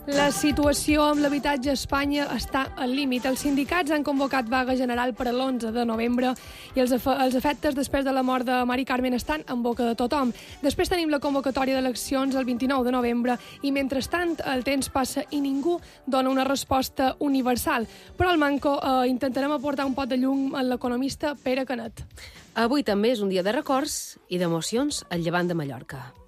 La situació amb l'habitatge a Espanya està al límit. Els sindicats han convocat vaga general per a l'11 de novembre i els efectes després de la mort de Mari Carmen estan en boca de tothom. Després tenim la convocatòria d'eleccions el 29 de novembre i, mentrestant, el temps passa i ningú dona una resposta universal. Però al Manco intentarem aportar un pot de llum a l'economista Pere Canet. Avui també és un dia de records i d'emocions al Llevant de Mallorca.